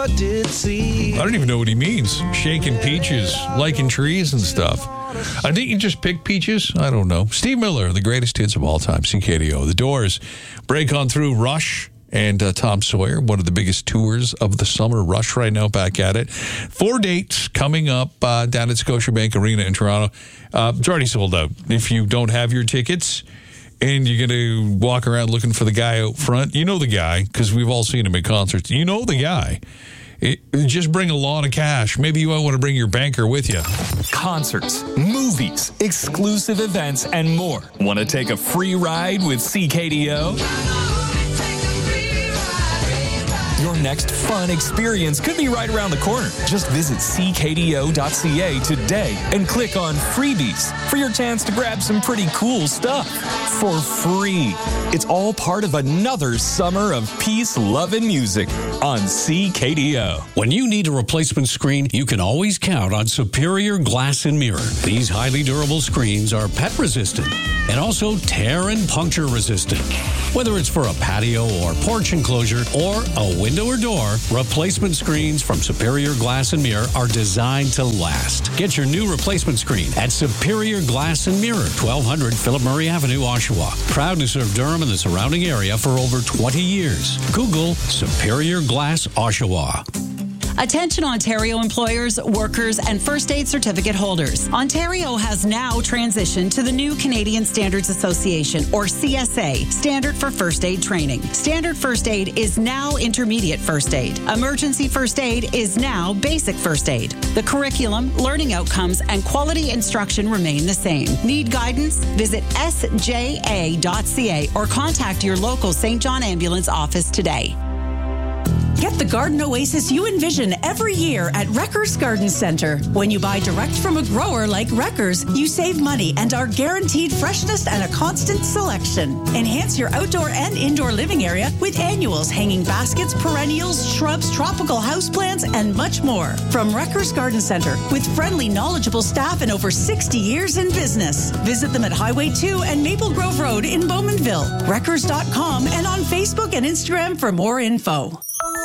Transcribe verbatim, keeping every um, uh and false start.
I did see. I don't even know what he means. Shaking peaches, liking trees and stuff. I think you just pick peaches. I don't know. Steve Miller, the greatest hits of all time, C K D O. The Doors break on through Rush and uh, Tom Sawyer, one of the biggest tours of the summer. Rush right now back at it. Four dates coming up uh, down at Scotiabank Arena in Toronto. Uh, it's already sold out. If you don't have your tickets and you're going to walk around looking for the guy out front, you know the guy because we've all seen him at concerts. You know the guy. It, just bring a lot of cash. Maybe you might want to bring your banker with you. Concerts, movies, exclusive events, and more. Want to take a free ride with C K D O? Your next fun experience could be right around the corner. Just visit c k d o dot c a today and click on freebies for your chance to grab some pretty cool stuff for free. It's all part of another summer of peace, love, and music on C K D O. When you need a replacement screen, you can always count on Superior Glass and Mirror. These highly durable screens are pet resistant and also tear and puncture resistant. Whether it's for a patio or porch enclosure or a window or door, replacement screens from Superior Glass and Mirror are designed to last. Get your new replacement screen at Superior Glass and Mirror, twelve hundred Philip Murray Avenue, Oshawa. Proud to serve Durham and the surrounding area for over twenty years. Google Superior Glass Oshawa. Attention Ontario employers, workers, and first aid certificate holders. Ontario has now transitioned to the new Canadian Standards Association, or C S A, Standard for First Aid Training. Standard First Aid is now Intermediate First Aid. Emergency First Aid is now Basic First Aid. The curriculum, learning outcomes, and quality instruction remain the same. Need guidance? Visit s j a dot c a or contact your local Saint John Ambulance office today. Get the garden oasis you envision every year at Wreckers Garden Center. When you buy direct from a grower like Wreckers, you save money and are guaranteed freshness and a constant selection. Enhance your outdoor and indoor living area with annuals, hanging baskets, perennials, shrubs, tropical houseplants, and much more. From Wreckers Garden Center, with friendly, knowledgeable staff and over sixty years in business. Visit them at Highway two and Maple Grove Road in Bowmanville. Wreckers dot com and on Facebook and Instagram for more info.